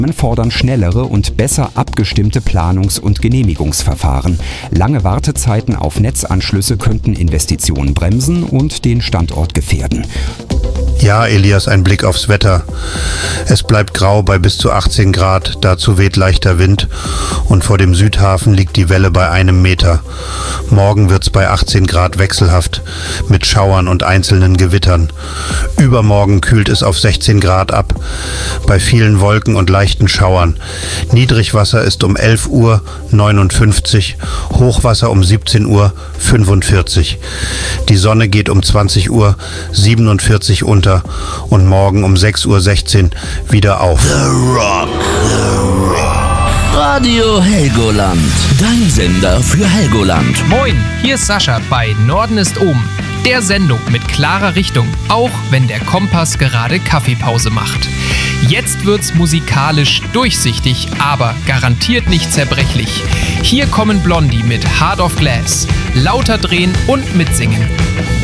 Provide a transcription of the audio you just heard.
fordern schnellere und besser abgestimmte Planungs- und Genehmigungsverfahren. Lange Wartezeiten auf Netzanschlüsse könnten Investitionen bremsen und den Standort gefährden. Ja, Elias, ein Blick aufs Wetter. Es bleibt grau bei bis zu 18 Grad, dazu weht leichter Wind und vor dem Südhafen liegt die Welle bei 1 Meter. Morgen wird's bei 18 Grad wechselhaft, mit Schauern und einzelnen Gewittern. Übermorgen kühlt es auf 16 Grad ab, bei vielen Wolken und leichten Schauern. Niedrigwasser ist um 11 Uhr 59, Hochwasser um 17 Uhr 45. Die Sonne geht um 20 Uhr 47 unter und morgen um 6:16 Uhr wieder auf. The Rock. Radio Helgoland. Dein Sender für Helgoland. Moin, hier ist Sascha bei Norden ist oben. Der Sendung mit klarer Richtung, auch wenn der Kompass gerade Kaffeepause macht. Jetzt wird's musikalisch durchsichtig, aber garantiert nicht zerbrechlich. Hier kommen Blondie mit Heart of Glass. Lauter drehen und mitsingen.